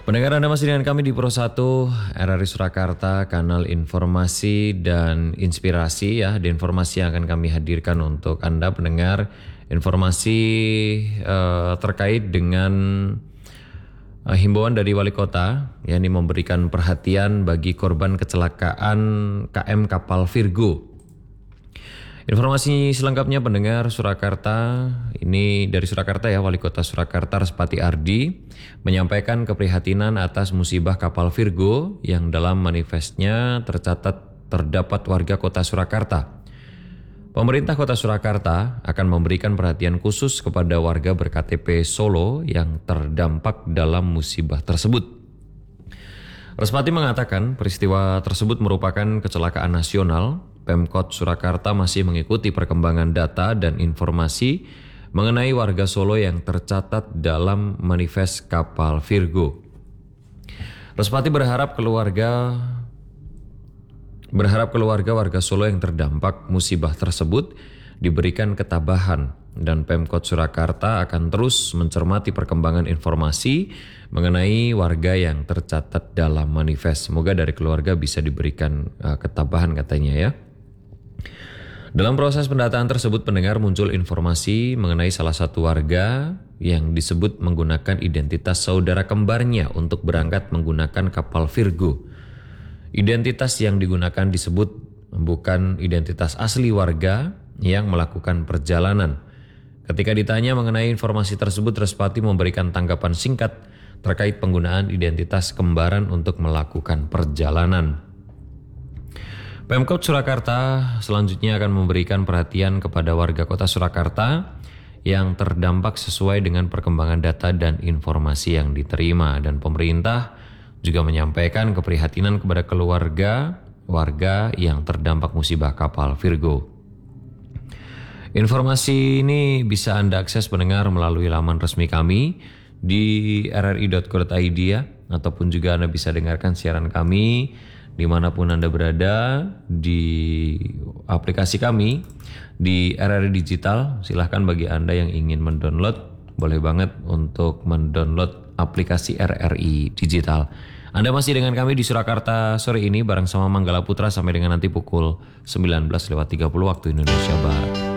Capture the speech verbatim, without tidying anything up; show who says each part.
Speaker 1: Pendengar, Anda masih dengan kami di Pro satu R R I Surakarta, kanal informasi dan inspirasi ya. Di informasi yang akan kami hadirkan untuk Anda pendengar, informasi uh, terkait dengan uh, himbauan dari Wali Kota, yakni memberikan perhatian bagi korban kecelakaan K M kapal Virgo. Informasi selengkapnya pendengar Surakarta, ini dari Surakarta ya, Wali Kota Surakarta Respati Ardi menyampaikan keprihatinan atas musibah kapal Virgo yang dalam manifestnya tercatat terdapat warga kota Surakarta. Pemerintah kota Surakarta akan memberikan perhatian khusus kepada warga ber-K T P Solo yang terdampak dalam musibah tersebut. Respati mengatakan peristiwa tersebut merupakan kecelakaan nasional. Pemkot Surakarta masih mengikuti perkembangan data dan informasi mengenai warga Solo yang tercatat dalam manifest kapal Virgo. Respati berharap keluarga berharap keluarga warga Solo yang terdampak musibah tersebut diberikan ketabahan, dan Pemkot Surakarta akan terus mencermati perkembangan informasi mengenai warga yang tercatat dalam manifest. Semoga dari keluarga bisa diberikan uh, ketabahan katanya ya. Dalam proses pendataan tersebut pendengar muncul informasi mengenai salah satu warga yang disebut menggunakan identitas saudara kembarnya untuk berangkat menggunakan kapal Virgo. Identitas yang digunakan disebut bukan identitas asli warga yang melakukan perjalanan. Ketika ditanya mengenai informasi tersebut, Respati memberikan tanggapan singkat terkait penggunaan identitas kembaran untuk melakukan perjalanan. Pemkot Surakarta selanjutnya akan memberikan perhatian kepada warga kota Surakarta yang terdampak sesuai dengan perkembangan data dan informasi yang diterima, dan pemerintah juga menyampaikan keprihatinan kepada keluarga warga yang terdampak musibah kapal Virgo. Informasi ini bisa Anda akses pendengar melalui laman resmi kami di r r i dot co dot i d ya, ataupun juga Anda bisa dengarkan siaran kami dimanapun Anda berada di aplikasi kami di R R I Digital. Silahkan bagi Anda yang ingin mendownload, boleh banget untuk mendownload aplikasi R R I Digital. Anda masih dengan kami di Surakarta sore ini bareng sama Manggala Putra sampai dengan nanti pukul sembilan belas lewat tiga puluh waktu Indonesia Barat.